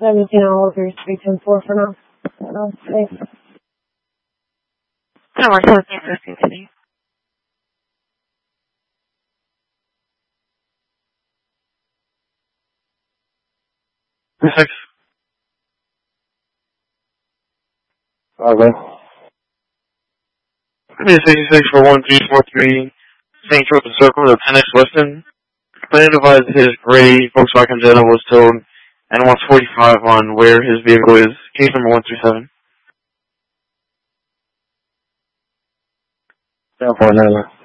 17 Oliver 310-4 for now. No, thanks. No, we're still looking for today. Six. Okay. 66 for 1343. St. Joseph Circle to 10X Weston. Plan advised his gray Volkswagen Jetta was towed and wants 45 on where his vehicle is. Case number 137. 749.